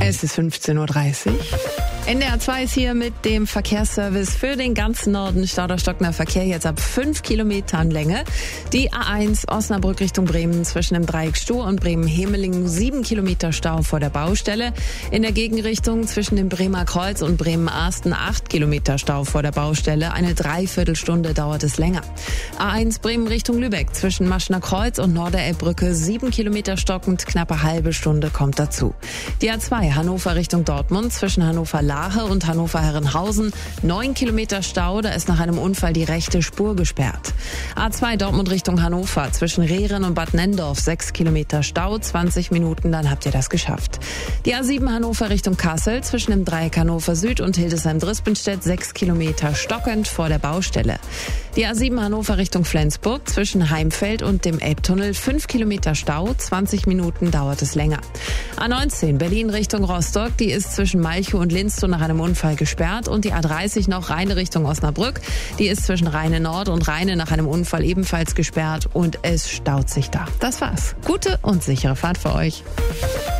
Es ist 15.30 Uhr. NDR 2 ist hier mit dem Verkehrsservice für den ganzen Norden. Stauder-Stockner Verkehr jetzt ab 5 Kilometern Länge. Die A1 Osnabrück Richtung Bremen zwischen dem Dreieck Stur und Bremen-Hemelingen 7 Kilometer Stau vor der Baustelle. In der Gegenrichtung zwischen dem Bremer Kreuz und Bremen-Arsten 8 Kilometer Stau vor der Baustelle. Eine Dreiviertelstunde dauert es länger. A1 Bremen Richtung Lübeck zwischen Maschner Kreuz und Norderelbbrücke 7 Kilometer stockend, knappe halbe Stunde kommt dazu. Die A2 Hannover Richtung Dortmund zwischen Hannover-Lahe und Hannover-Herrenhausen 9 Kilometer Stau, da ist nach einem Unfall die rechte Spur gesperrt. A2 Dortmund Richtung Hannover zwischen Rehren und Bad Nenndorf 6 Kilometer Stau, 20 Minuten, dann habt ihr das geschafft. Die A7 Hannover Richtung Kassel zwischen dem Dreieck Hannover Süd und Hildesheim-Drispelstedt 6 Kilometer stockend vor der Baustelle. Die A7 Hannover Richtung Flensburg zwischen Heimfeld und dem Elbtunnel 5 Kilometer Stau, 20 Minuten dauert es länger. A19 Berlin Richtung Rostock, die ist zwischen Malchow und Linz nach einem Unfall gesperrt, und die A30 noch Rheine Richtung Osnabrück, die ist zwischen Rheine Nord und Rheine nach einem Unfall ebenfalls gesperrt und es staut sich da. Das war's. Gute und sichere Fahrt für euch.